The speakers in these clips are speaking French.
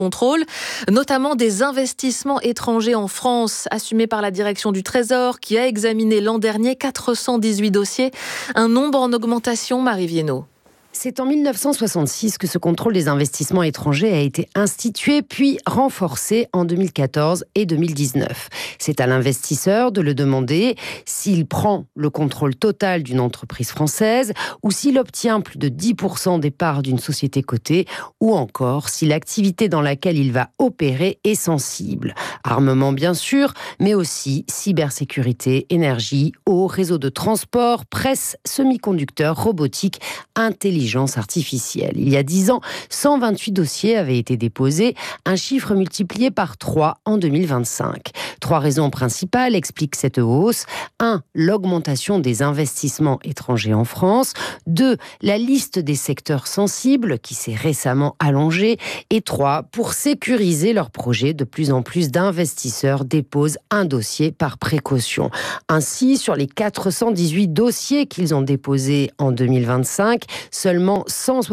contrôle, notamment des investissements étrangers en France, assumés par la direction du Trésor, qui a examiné l'an dernier 418 dossiers, un nombre en augmentation, Marie Viennot. C'est en 1966 que ce contrôle des investissements étrangers a été institué puis renforcé en 2014 et 2019. C'est à l'investisseur de le demander s'il prend le contrôle total d'une entreprise française ou s'il obtient plus de 10% des parts d'une société cotée ou encore si l'activité dans laquelle il va opérer est sensible. Armement bien sûr, mais aussi cybersécurité, énergie, eau, réseau de transport, presse, semi-conducteurs, robotique, intelligence artificielle. Il y a 10 ans, 128 dossiers avaient été déposés, un chiffre multiplié par 3 en 2025. 3 raisons principales expliquent cette hausse. 1. L'augmentation des investissements étrangers en France. 2. La liste des secteurs sensibles qui s'est récemment allongée. Et 3. Pour sécuriser leurs projets, de plus en plus d'investisseurs déposent un dossier par précaution. Ainsi, sur les 418 dossiers qu'ils ont déposés en 2025, seulement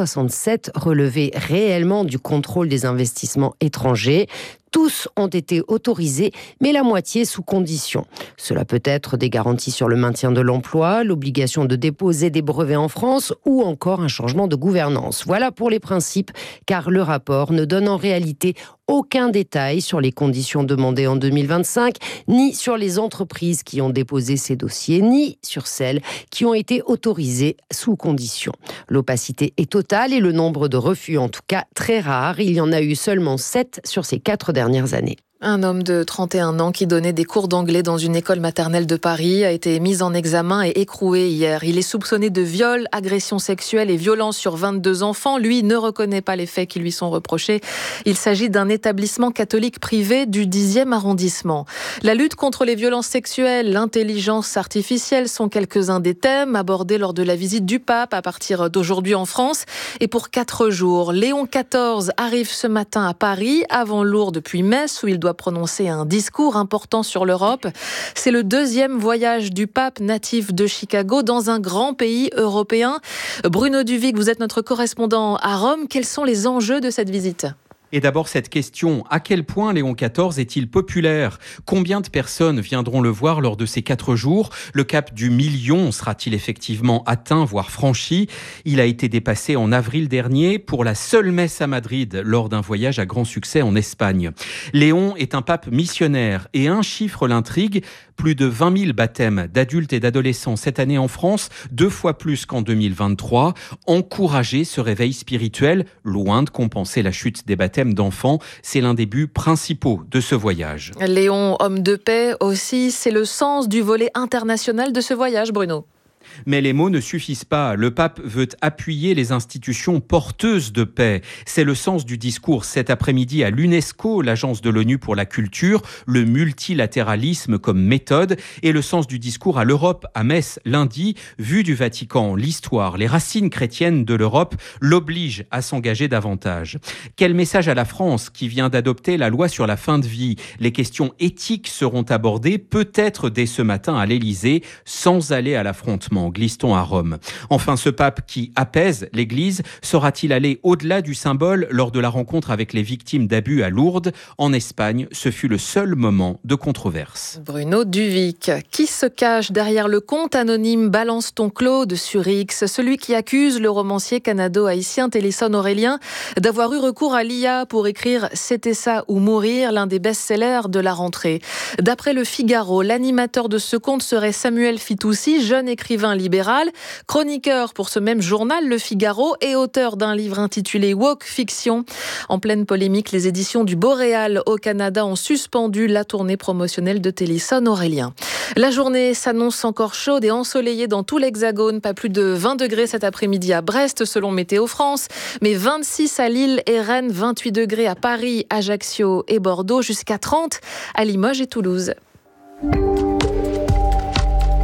167 relevaient réellement du contrôle des investissements étrangers. Tous ont été autorisés, mais la moitié sous condition. Cela peut être des garanties sur le maintien de l'emploi, l'obligation de déposer des brevets en France ou encore un changement de gouvernance. Voilà pour les principes, car le rapport ne donne en réalité aucun détail sur les conditions demandées en 2025, ni sur les entreprises qui ont déposé ces dossiers, ni sur celles qui ont été autorisées sous condition. L'opacité est totale et le nombre de refus en tout cas très rare. Il y en a eu seulement 7 sur ces 4 dernières années. Un homme de 31 ans qui donnait des cours d'anglais dans une école maternelle de Paris a été mis en examen et écroué hier. Il est soupçonné de viol, agression sexuelle et violence sur 22 enfants. Lui ne reconnaît pas les faits qui lui sont reprochés. Il s'agit d'un établissement catholique privé du 10e arrondissement. La lutte contre les violences sexuelles, l'intelligence artificielle sont quelques-uns des thèmes abordés lors de la visite du pape à partir d'aujourd'hui en France. Et pour 4 jours, Léon XIV arrive ce matin à Paris, avant Lourdes puis Metz, où il doit prononcer un discours important sur l'Europe. C'est le 2e voyage du pape natif de Chicago dans un grand pays européen. Bruno Duvic, vous êtes notre correspondant à Rome. Quels sont les enjeux de cette visite ? Et d'abord cette question, à quel point Léon XIV est-il populaire ? Combien de personnes viendront le voir lors de ces 4 jours ? Le cap du million sera-t-il effectivement atteint, voire franchi ? Il a été dépassé en avril dernier pour la seule messe à Madrid lors d'un voyage à grand succès en Espagne. Léon est un pape missionnaire et un chiffre l'intrigue, plus de 20 000 baptêmes d'adultes et d'adolescents cette année en France, 2 fois plus qu'en 2023. Encourager ce réveil spirituel, loin de compenser la chute des baptêmes d'enfants, c'est l'un des buts principaux de ce voyage. Léon, homme de paix aussi, c'est le sens du volet international de ce voyage, Bruno. Mais les mots ne suffisent pas. Le pape veut appuyer les institutions porteuses de paix. C'est le sens du discours cet après-midi à l'UNESCO, l'agence de l'ONU pour la culture, le multilatéralisme comme méthode, et le sens du discours à l'Europe à Metz lundi. Vue du Vatican, l'histoire, les racines chrétiennes de l'Europe l'obligent à s'engager davantage. Quel message à la France qui vient d'adopter la loi sur la fin de vie ? Les questions éthiques seront abordées peut-être dès ce matin à l'Élysée, sans aller à l'affrontement. Glisse-t-on à Rome. Enfin, ce pape qui apaise l'Église, saura-t-il aller au-delà du symbole lors de la rencontre avec les victimes d'abus à Lourdes ? En Espagne, ce fut le seul moment de controverse. Bruno Duvic. Qui se cache derrière le compte anonyme Balance ton Claude sur X ? Celui qui accuse le romancier canado-haïtien Télisson Aurélien d'avoir eu recours à l'IA pour écrire « C'était ça ou mourir », l'un des best-sellers de la rentrée. D'après le Figaro, l'animateur de ce compte serait Samuel Fitoussi, jeune écrivain libéral, chroniqueur pour ce même journal, Le Figaro, et auteur d'un livre intitulé Woke Fiction. En pleine polémique, les éditions du Boréal au Canada ont suspendu la tournée promotionnelle de Télisson Aurélien. La journée s'annonce encore chaude et ensoleillée dans tout l'Hexagone. Pas plus de 20 degrés cet après-midi à Brest, selon Météo France, mais 26 à Lille et Rennes, 28 degrés à Paris, Ajaccio et Bordeaux, jusqu'à 30 à Limoges et Toulouse.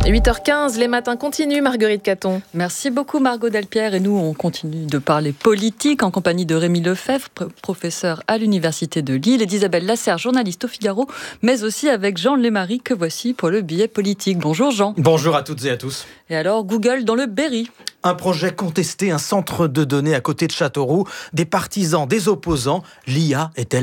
8h15, les matins continuent, Marguerite Caton. Merci beaucoup Margot Delpierre, et nous on continue de parler politique en compagnie de Rémi Lefebvre, professeur à l'Université de Lille, et d'Isabelle Lasserre, journaliste au Figaro, mais aussi avec Jean Lémarie que voici pour le billet politique. Bonjour Jean. Bonjour à toutes et à tous. Et alors Google dans le Berry. Un projet contesté, un centre de données à côté de Châteauroux, des partisans, des opposants. L'IA est-elle